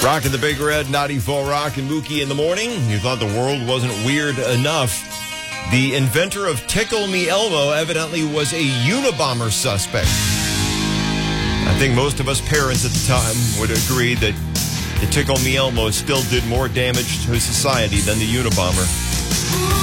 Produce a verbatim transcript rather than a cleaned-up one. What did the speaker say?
Rocking the Big Red, ninety-four Rock and Mookie in the morning. You thought the world wasn't weird enough. The inventor of Tickle Me Elmo evidently was a Unabomber suspect. I think most of us parents at the time would agree that the Tickle Me Elmo still did more damage to society than the Unabomber.